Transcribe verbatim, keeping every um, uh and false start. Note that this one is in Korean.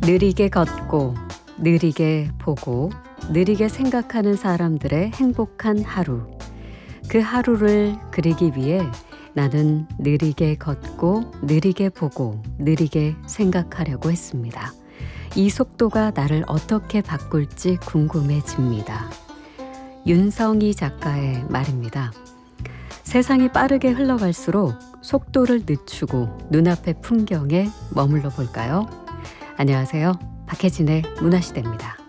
느리게 걷고 느리게 보고 느리게 생각하는 사람들의 행복한 하루. 그 하루를 그리기 위해 나는 느리게 걷고 느리게 보고 느리게 생각하려고 했습니다. 이 속도가 나를 어떻게 바꿀지 궁금해집니다. 윤성희 작가의 말입니다. 세상이 빠르게 흘러갈수록 속도를 늦추고 눈앞의 풍경에 머물러 볼까요? 안녕하세요. 박혜진의 문화시대입니다.